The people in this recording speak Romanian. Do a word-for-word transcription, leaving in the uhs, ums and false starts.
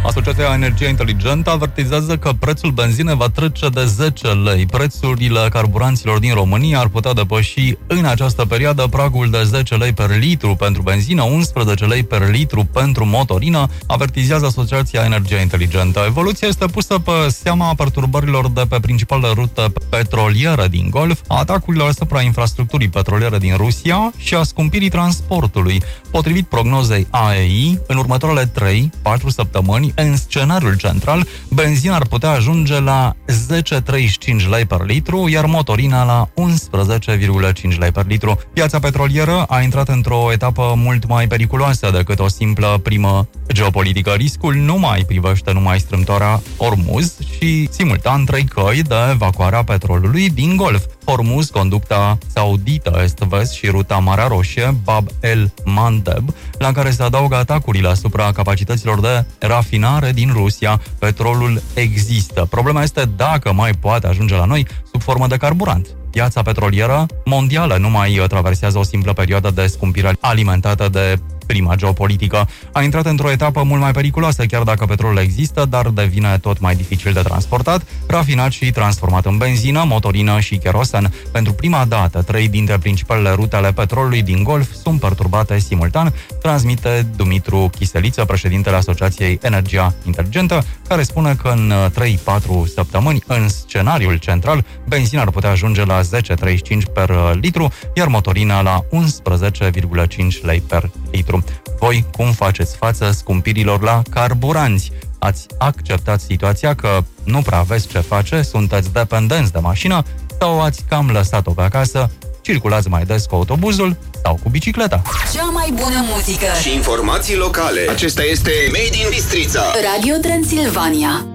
Asociația Energia Inteligentă avertizează că prețul benzinei va trece de zece lei. Prețurile carburanților din România ar putea depăși în această perioadă pragul de zece lei per litru pentru benzină, unsprezece lei per litru pentru motorină, avertizează Asociația Energia Inteligentă. Evoluția este pusă pe seama perturbărilor de pe principalele rute petroliere din Golf, a atacurilor asupra infrastructurii petroliere din Rusia și a scumpirii transportului. Potrivit prognozei A E I, în următoarele trei patru săptămâni, în scenariul central, benzina ar putea ajunge la zece virgulă treizeci și cinci lei per litru, iar motorina la unsprezece virgulă cinci lei per litru. Piața petrolieră a intrat într-o etapă mult mai periculoasă decât o simplă primă geopolitică. Riscul nu mai privește numai strâmtoarea Hormuz și, simultan, trei căi de evacuare a petrolului din Golf: Hormuz, conducta saudită est-vest și ruta Marea Roșie, Bab el-Mandeb, la care se adaugă atacurile asupra capacităților de rafinare din Rusia. Petrolul există. Problema este dacă mai poate ajunge la noi sub formă de carburant. Piața petrolieră mondială nu mai traversează o simplă perioadă de scumpire alimentată de prima geopolitică. A intrat într-o etapă mult mai periculoasă, chiar dacă petrolul există, dar devine tot mai dificil de transportat, rafinat și transformat în benzină, motorină și kerosen. Pentru prima dată, trei dintre principalele rute ale petrolului din Golf sunt perturbate simultan, transmite Dumitru Chiseliță, președintele Asociației Energia Inteligentă, care spune că în trei patru săptămâni, în scenariul central, benzina ar putea ajunge la zece virgulă treizeci și cinci per litru, iar motorina la unsprezece virgulă cinci lei per litru. Voi cum faceți față scumpirilor la carburanți? Ați acceptat situația că nu prea aveți ce face, sunteți dependenți de mașină sau ați cam lăsat-o pe acasă, circulați mai des cu autobuzul sau cu bicicleta? Cea mai bună muzică și informații locale. Acesta este Made in Bistrița. Radio Transilvania.